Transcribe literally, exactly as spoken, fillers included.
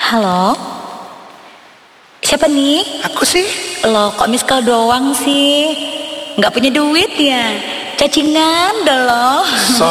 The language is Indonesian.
Halo? Siapa nih? Aku sih. Loh, kok miss call doang sih? Nggak punya duit ya? Cacingan dah loh.